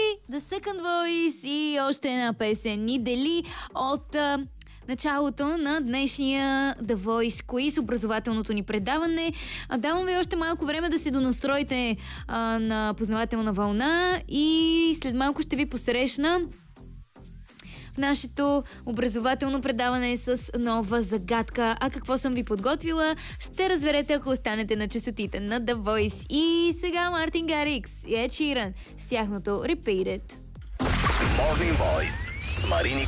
The Second Voice и още една песен ни дели от началото на днешния The Voice Quiz, образователното ни предаване. Давам ви още малко време да се донастроите на познавателна вълна и след малко ще ви посрещна в нашето образователно предаване с нова загадка. А какво съм ви подготвила, ще разберете, ако останете на честотите на The Voice. И сега Мартин Гарикс и Ед Ширан с тяхното Repeat It. Morning Voice с Марини